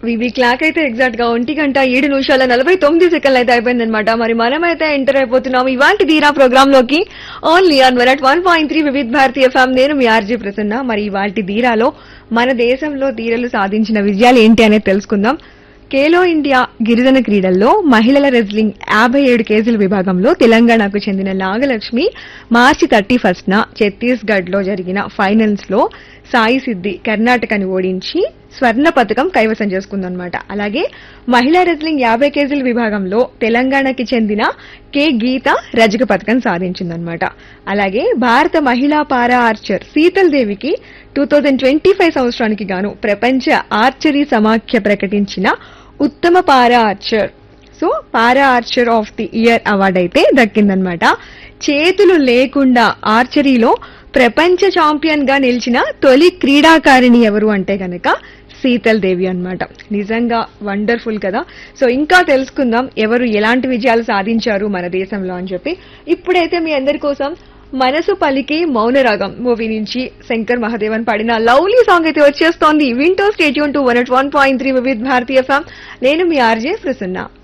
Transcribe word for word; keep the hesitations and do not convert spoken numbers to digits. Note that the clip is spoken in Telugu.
వివి క్లాక్ అయితే ఎగ్జాక్ట్ గా ఒంటి గంట ఏడు నిమిషాల నలభై తొమ్మిది సెకండ్లు అయితే అయిపోయిందనమాట. మరి మనమైతే ఎంటర్ అయిపోతున్నాం ఇవాంటి ధీరా ప్రోగ్రామ్ లోకి. Only on one at one point three Vividh Bharatiya FM. నేను మీ ఆర్జే ప్రసన్న. మరి ఇవాల్టి ధీరాలో మన దేశంలో ధీరలు సాధించిన విజయాలు ఏంటి అనేది తెలుసుకుందాం. ఖేలో ఇండియా గిరిజన క్రీడల్లో మహిళల రెజ్లింగ్ యాభై ఏడు కేజీల విభాగంలో తెలంగాణకు చెందిన నాగలక్ష్మి మార్చి థర్టీ ఫస్ట్ న ఛత్తీస్గఢ్ లో జరిగిన ఫైనల్స్ లో సాయి సిద్ధి కర్ణాటకని ఓడించి స్వర్ణ పథకం కైవసం చేసుకుందన్నమాట. అలాగే మహిళా రెజ్లింగ్ యాభై కేజీల విభాగంలో తెలంగాణకి చెందిన కె గీత రజక పథకం సాధించిందన్నమాట. అలాగే భారత మహిళా పారా ఆర్చర్ శీతల్ దేవికి టూ థౌజండ్ ట్వంటీ ఫైవ్ సంవత్సరానికి గాను ప్రపంచ ఆర్చరీ సమాఖ్య ప్రకటించిన ఉత్తమ పారా Archer so para Archer of the year award అయితే దక్కిందనమాట. చేతులు లేకుండా ఆర్చరీలో ప్రపంచ ఛాంపియన్ గా నిలిచిన తొలి క్రీడాకారిణి ఎవరు అంటే గనక శీతల్ దేవి అన్నమాట. నిజంగా వండర్ఫుల్ కదా. సో ఇంకా తెలుసుకుందాం ఎవరు ఎలాంటి విజయాలు సాధించారు మన దేశంలో అని చెప్పి. ఇప్పుడైతే మీ అందరి కోసం మనసు పలికి మౌనరాగం మూవీ నుంచి శంకర్ మహాదేవన్ పాడిన లవ్లీ సాంగ్ అయితే వచ్చేస్తోంది. వింటో stay tune to one at one point three Vividh Bharatiya FM. నేను మీ ఆర్జే ప్రసన్న.